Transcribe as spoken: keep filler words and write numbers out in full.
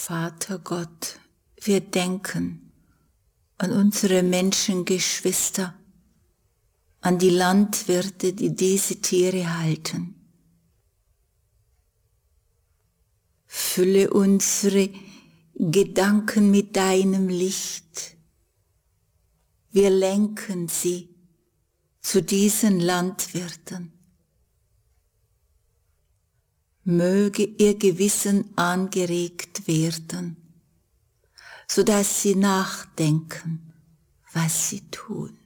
Vater Gott, wir denken an unsere Menschengeschwister, an die Landwirte, die diese Tiere halten. Fülle unsere Gedanken mit deinem Licht. Wir lenken sie zu diesen Landwirten. Möge ihr Gewissen angeregt werden, so dass sie nachdenken, was sie tun.